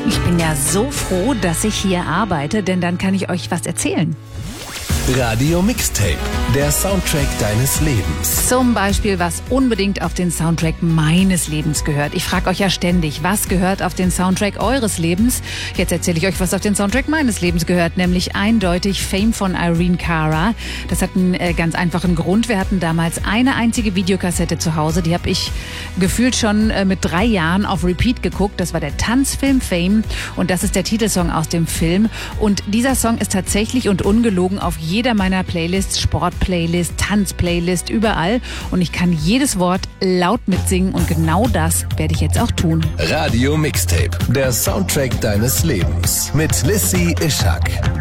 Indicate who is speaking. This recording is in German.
Speaker 1: Ich bin ja so froh, dass ich hier arbeite, denn dann kann ich euch was erzählen.
Speaker 2: Radio Mixtape, der Soundtrack deines Lebens.
Speaker 1: Zum Beispiel, was unbedingt auf den Soundtrack meines Lebens gehört. Ich frage euch ja ständig, was gehört auf den Soundtrack eures Lebens? Jetzt erzähle ich euch, was auf den Soundtrack meines Lebens gehört, nämlich eindeutig Fame von Irene Cara. Das hat einen ganz einfachen Grund. Wir hatten damals eine einzige Videokassette zu Hause, die habe ich gefühlt schon mit 3 Jahren auf Repeat geguckt. Das war der Tanzfilm Fame und das ist der Titelsong aus dem Film. Und dieser Song ist tatsächlich und ungelogen auf jeder meiner Playlists, Sport-Playlist, Tanz-Playlist, überall. Und ich kann jedes Wort laut mitsingen und genau das werde ich jetzt auch tun.
Speaker 2: Radio Mixtape, der Soundtrack deines Lebens mit Lissy Ishak.